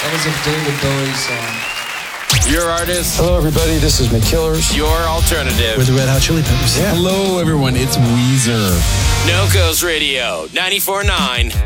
That was a David Bowie song. Your artist. Hello, everybody. This is McKillers. Your alternative. With the Red Hot Chili Peppers. Yeah. Hello, everyone. It's Weezer. No Ghost Radio 94.9.